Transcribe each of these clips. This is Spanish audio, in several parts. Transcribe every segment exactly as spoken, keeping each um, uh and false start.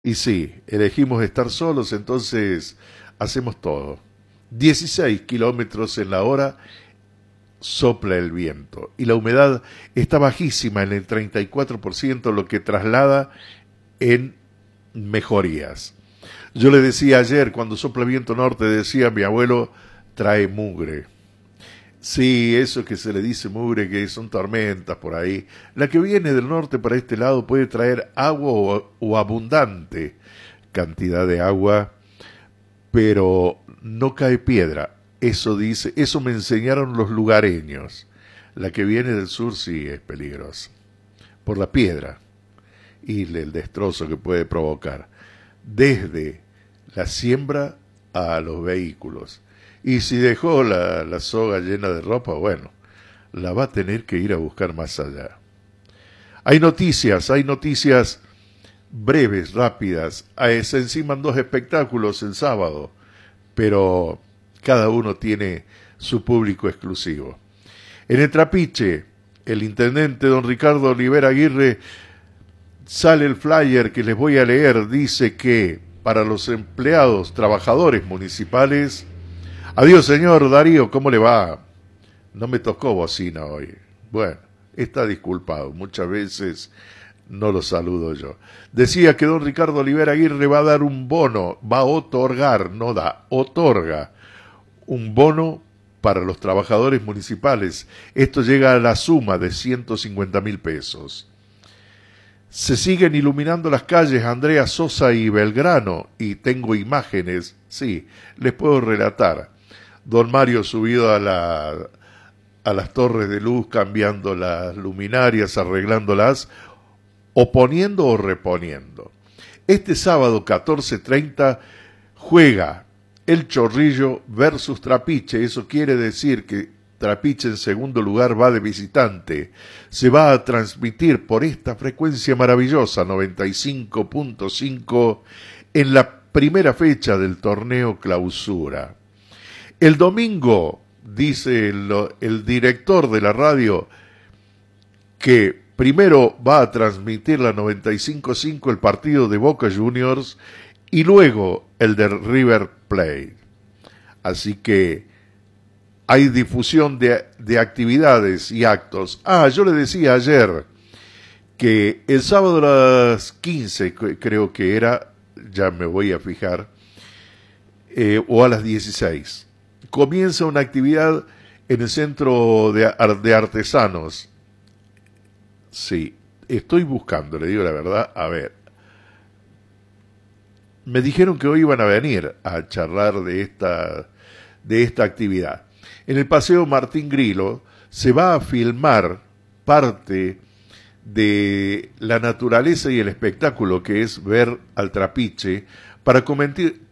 Y sí, elegimos estar solos, entonces hacemos todo. dieciséis kilómetros en la hora sopla el viento y la humedad está bajísima en el treinta y cuatro por ciento, lo que traslada en mejorías. Yo le decía ayer, cuando sopla viento norte, decía mi abuelo, trae mugre. Sí, eso que se le dice mugre, que son tormentas por ahí. La que viene del norte para este lado puede traer agua o, o abundante cantidad de agua, pero no cae piedra. Eso dice, eso me enseñaron los lugareños. La que viene del sur sí es peligrosa, por la piedra y el destrozo que puede provocar, desde la siembra a los vehículos. Y si dejó la, la soga llena de ropa, bueno, la va a tener que ir a buscar más allá. Hay noticias, hay noticias breves, rápidas. Se enciman dos espectáculos el sábado, pero cada uno tiene su público exclusivo. En el Trapiche, el intendente don Ricardo Olivera Aguirre, sale el flyer que les voy a leer, dice que para los empleados, trabajadores municipales, adiós señor Darío, ¿cómo le va? No me tocó bocina hoy. Bueno, está disculpado, muchas veces no lo saludo yo. Decía que don Ricardo Olivera Aguirre va a dar un bono, va a otorgar, no da, otorga un bono para los trabajadores municipales. Esto llega a la suma de ciento cincuenta mil pesos. Se siguen iluminando las calles Andrea Sosa y Belgrano, y tengo imágenes, sí, les puedo relatar. Don Mario subido a, la, a las torres de luz, cambiando las luminarias, arreglándolas, o poniendo o reponiendo. Este sábado catorce treinta juega el Chorrillo versus Trapiche. Eso quiere decir que Trapiche en segundo lugar va de visitante. Se va a transmitir por esta frecuencia maravillosa, noventa y cinco punto cinco, en la primera fecha del torneo Clausura. El domingo, dice el, el director de la radio, que primero va a transmitir la noventa y cinco punto cinco el partido de Boca Juniors y luego el de River Plate. Así que hay difusión de, de actividades y actos. Ah, yo le decía ayer que el sábado a las quince, creo que era, ya me voy a fijar, eh, o a las dieciséis, comienza una actividad en el Centro de, de Artesanos. Sí, estoy buscando, le digo la verdad, a ver. Me dijeron que hoy iban a venir a charlar de esta, de esta actividad. En el Paseo Martín Grilo se va a filmar parte de la naturaleza y el espectáculo que es ver al Trapiche para comentir,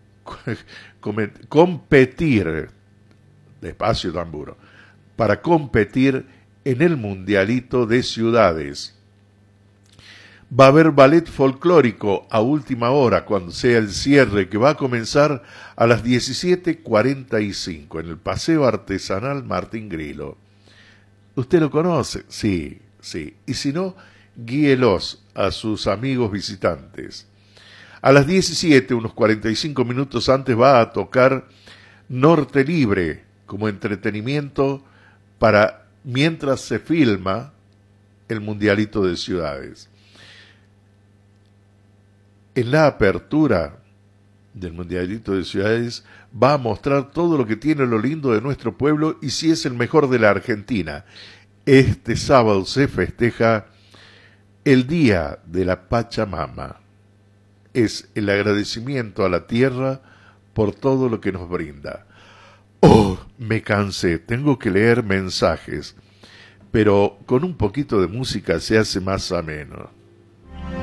competir, despacio tamburo, para competir en el Mundialito de Ciudades. Va a haber ballet folclórico a última hora, cuando sea el cierre, que va a comenzar a las diecisiete cuarenta y cinco en el Paseo Artesanal Martín Grilo. ¿Usted lo conoce? Sí, sí. Y si no, guíelos a sus amigos visitantes. A las diecisiete, unos cuarenta y cinco minutos antes, va a tocar Norte Libre como entretenimiento para mientras se filma el Mundialito de Ciudades. En la apertura del Mundialito de Ciudades va a mostrar todo lo que tiene lo lindo de nuestro pueblo y si es el mejor de la Argentina. Este sábado se festeja el Día de la Pachamama. Es el agradecimiento a la tierra por todo lo que nos brinda. Oh, me cansé, tengo que leer mensajes, pero con un poquito de música se hace más ameno.